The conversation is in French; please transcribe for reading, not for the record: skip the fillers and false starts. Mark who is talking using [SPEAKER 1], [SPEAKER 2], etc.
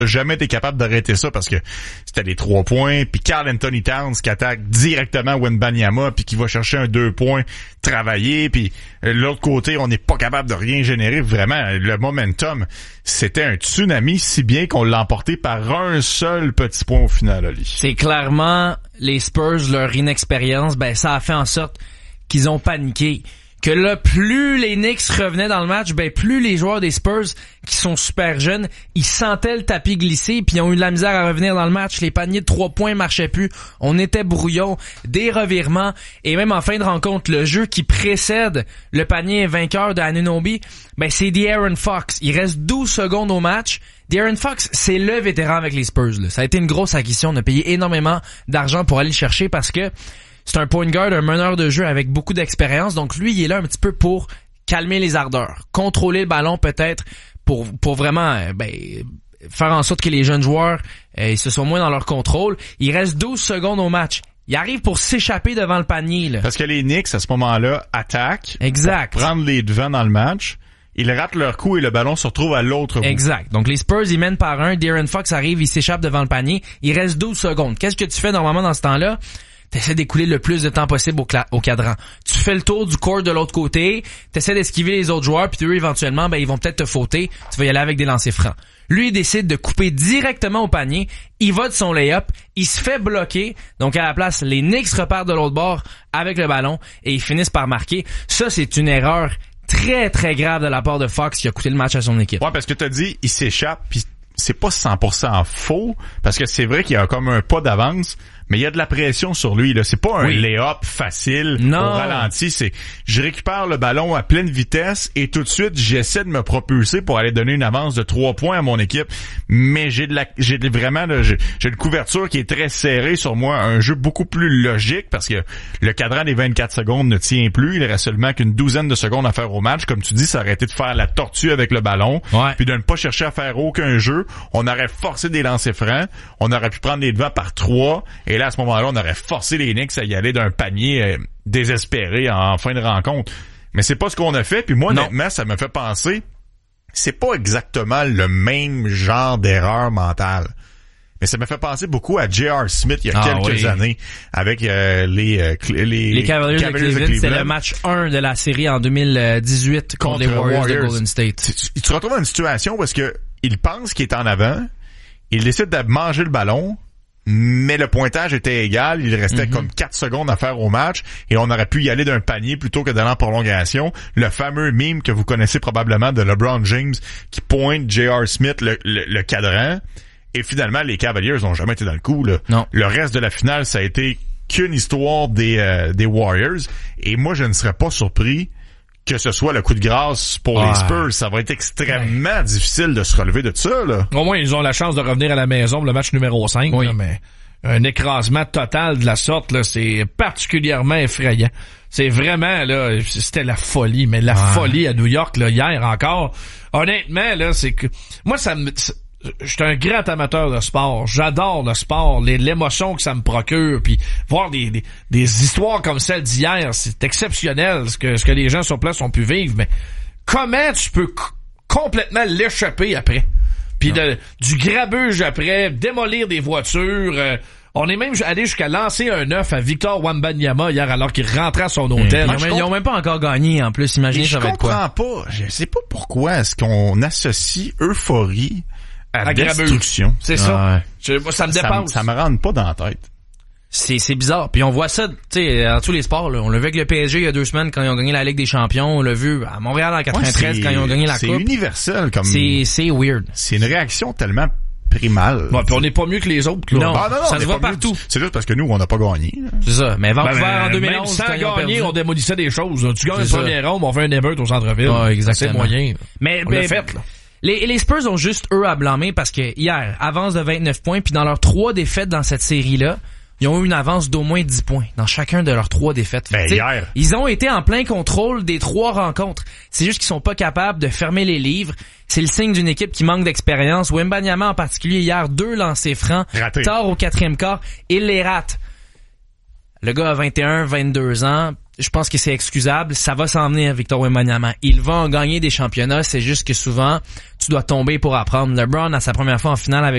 [SPEAKER 1] jamais été capable d'arrêter ça parce que c'était les 3 points, puis Karl Anthony Towns qui attaque directement Wembanyama puis qui va chercher un 2 points travaillé, puis l'autre côté, on n'est pas capable de rien générer. Vraiment, le momentum, c'était un tsunami, si bien qu'on l'a emporté par un seul petit point au final, Oli.
[SPEAKER 2] C'est clairement les Spurs, leur inexpérience, ça a fait en sorte qu'ils ont paniqué. Que là, plus les Knicks revenaient dans le match, plus les joueurs des Spurs, qui sont super jeunes, ils sentaient le tapis glisser, puis ils ont eu de la misère à revenir dans le match. Les paniers de 3 points marchaient plus. On était brouillon, des revirements, et même en fin de rencontre, le jeu qui précède le panier vainqueur de Anunoby, c'est De'Aaron Fox. Il reste 12 secondes au match. De'Aaron Fox, c'est le vétéran avec les Spurs, là. Ça a été une grosse acquisition. On a payé énormément d'argent pour aller le chercher parce que c'est un point guard, un meneur de jeu avec beaucoup d'expérience. Donc lui, il est là un petit peu pour calmer les ardeurs, contrôler le ballon peut-être pour vraiment faire en sorte que les jeunes joueurs ils se soient moins dans leur contrôle. Il reste 12 secondes au match. Il arrive pour s'échapper devant le panier, là. Parce
[SPEAKER 1] que les Knicks, à ce moment-là, attaquent.
[SPEAKER 2] Exact.
[SPEAKER 1] Pour prendre les devants dans le match. Ils ratent leur coup et le ballon se retrouve à l'autre bout.
[SPEAKER 2] Exact. Donc les Spurs, ils mènent par 1. De'Aaron Fox arrive, il s'échappe devant le panier. Il reste 12 secondes. Qu'est-ce que tu fais normalement dans ce temps-là? T'essaies d'écouler le plus de temps possible au cadran. Tu fais le tour du court de l'autre côté, t'essaies d'esquiver les autres joueurs, puis eux, éventuellement, ils vont peut-être te fauter. Tu vas y aller avec des lancers francs. Lui, il décide de couper directement au panier. Il va de son lay-up. Il se fait bloquer. Donc, à la place, les Knicks repartent de l'autre bord avec le ballon et ils finissent par marquer. Ça, c'est une erreur très, très grave de la part de Fox qui a coûté le match à son équipe.
[SPEAKER 1] Ouais, parce que t'as dit, il s'échappe, puis c'est pas 100% faux, parce que c'est vrai qu'il y a comme un pas d'avance, mais il y a de la pression sur lui, là. C'est pas un lay-up facile au ralenti. C'est, je récupère le ballon à pleine vitesse et tout de suite, j'essaie de me propulser pour aller donner une avance de 3 points à mon équipe. Mais j'ai une couverture qui est très serrée sur moi. Un jeu beaucoup plus logique parce que le cadran des 24 secondes ne tient plus. Il reste seulement qu'une douzaine de secondes à faire au match. Comme tu dis, ça aurait été de faire la tortue avec le ballon.
[SPEAKER 2] Ouais.
[SPEAKER 1] Puis de ne pas chercher à faire aucun jeu. On aurait forcé des lancers francs. On aurait pu prendre les devants par 3. Et là, à ce moment-là, on aurait forcé les Knicks à y aller d'un panier désespéré en fin de rencontre. Mais c'est pas ce qu'on a fait. Puis moi, honnêtement, ça me fait penser, c'est pas exactement le même genre d'erreur mentale. Mais ça me fait penser beaucoup à J.R. Smith il y a quelques années avec les
[SPEAKER 2] Cavaliers de Cleveland. C'était le match 1 de la série en 2018 contre les Warriors de Golden State.
[SPEAKER 1] Tu te retrouves dans une situation où est-ce que il pense qu'il est en avant, il décide de manger le ballon, mais le pointage était égal, il restait comme 4 secondes à faire au match et on aurait pu y aller d'un panier plutôt que d'aller en prolongation. Le fameux meme que vous connaissez probablement de LeBron James qui pointe J.R. Smith le cadran et finalement les Cavaliers n'ont jamais été dans le coup, là.
[SPEAKER 2] Non.
[SPEAKER 1] Le reste de la finale, ça a été qu'une histoire des Warriors et moi je ne serais pas surpris que ce soit le coup de grâce pour les Spurs. Ça va être extrêmement difficile de se relever de ça, là.
[SPEAKER 3] Au moins, ils ont la chance de revenir à la maison pour le match numéro 5, là, mais un écrasement total de la sorte, là, c'est particulièrement effrayant. C'est vraiment, là, c'était la folie, mais la folie à New York, là, hier encore. Honnêtement, là, c'est que, moi, je suis un grand amateur de sport. J'adore le sport, l'émotion que ça me procure, puis voir des histoires comme celle d'hier, c'est exceptionnel ce que les gens sur place ont pu vivre. Mais comment tu peux complètement l'échapper après, puis du grabuge après, démolir des voitures. On est même allé jusqu'à lancer un œuf à Victor Wembanyama hier alors qu'il rentrait à son hôtel.
[SPEAKER 2] Ils ont même pas encore gagné en plus. Imaginez ça va être quoi.
[SPEAKER 1] Je comprends pas. Je sais pas pourquoi est-ce qu'on associe euphorie à destruction.
[SPEAKER 3] C'est ça. Moi, ça me dépasse.
[SPEAKER 1] Ça me rentre pas dans la tête.
[SPEAKER 2] C'est bizarre. Puis on voit ça, tu sais, dans tous les sports, là. On l'a vu avec le PSG il y a 2 semaines quand ils ont gagné la Ligue des Champions. On l'a vu à Montréal en 93 quand ils ont gagné la Coupe.
[SPEAKER 1] C'est universel comme.
[SPEAKER 2] C'est weird.
[SPEAKER 1] C'est une réaction tellement primale.
[SPEAKER 3] Bon, puis on n'est pas mieux que les autres, là.
[SPEAKER 2] Non, ça se voit partout.
[SPEAKER 1] C'est juste parce que nous, on n'a pas gagné. Là.
[SPEAKER 2] C'est ça. Mais Vancouver en 2011,
[SPEAKER 3] sans gagner, on démolissait des choses. Tu gagnes le premier round, on fait un émeute au centre-ville.
[SPEAKER 2] Exactement.
[SPEAKER 3] C'est moyen.
[SPEAKER 2] Mais
[SPEAKER 3] on l'a fait, là.
[SPEAKER 2] Les Spurs ont juste eux à blâmer parce que hier, avance de 29 points, puis dans leurs 3 défaites dans cette série-là, ils ont eu une avance d'au moins 10 points dans chacun de leurs 3 défaites.
[SPEAKER 1] Hier.
[SPEAKER 2] Ils ont été en plein contrôle des 3 rencontres. C'est juste qu'ils sont pas capables de fermer les livres. C'est le signe d'une équipe qui manque d'expérience. Wembanyama en particulier hier, 2 lancers francs.
[SPEAKER 1] Raté.
[SPEAKER 2] Tard au 4e quart, il les rate. Le gars a 21, 22 ans. Je pense que c'est excusable. Ça va s'en venir, Victor Wembanyama. Il va en gagner des championnats. C'est juste que souvent, tu dois tomber pour apprendre. LeBron, à sa première fois en finale avec